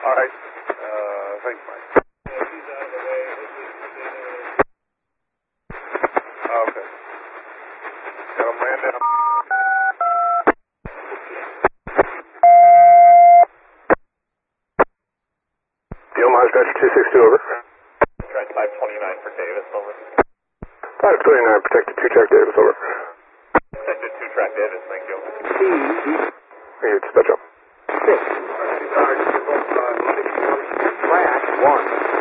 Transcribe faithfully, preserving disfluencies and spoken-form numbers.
All right. Uh, thanks, Mike. Yeah, she's out of the way. Oh, okay. Got him ran down. Deal Mars Dutch two six two, over. Track five twenty-nine for Davis, over. five twenty-nine, protected two track Davis, over. Protected two track Davis, thank you. Hey, dispatch up. Six. Track one.